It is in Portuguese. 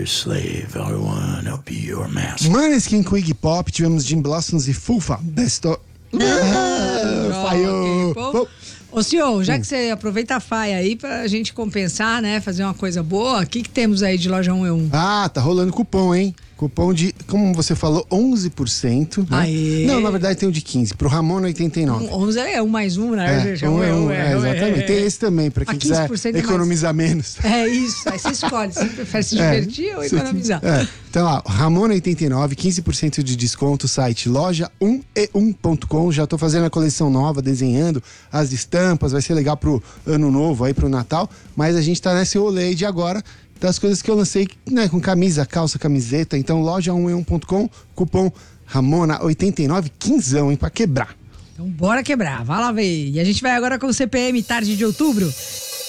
your slave. I wanna be your master. Måneskin com Iggy Pop, tivemos Jim Blossoms e Fufa. Besto. Falhou. Ô, senhor, já que você aproveita a faia aí pra gente compensar, né? Fazer uma coisa boa, o que temos aí de loja 1E1? Ah, tá rolando cupom, hein? Cupom de, como você falou, 11%. Né? Aê. Não, na verdade tem um de 15%. Pro Ramona, 89%. 11 é 1 mais 1, né? Exatamente. Tem esse também, pra quem quiser economizar menos. É isso. Aí você escolhe se prefere se divertir ou economizar. Então, ó, Ramona 89, 15% de desconto, site loja1e1.com. Já tô fazendo a coleção nova, desenhando as estampas, vai ser legal pro ano novo, aí pro Natal. Mas a gente tá nesse rolê de agora, das coisas que eu lancei, né, com camisa, calça, camiseta. Então, loja1e1.com, cupom Ramona89, 15, hein, pra quebrar. Então, bora quebrar, vai lá ver. E a gente vai agora com o CPM Tarde de Outubro.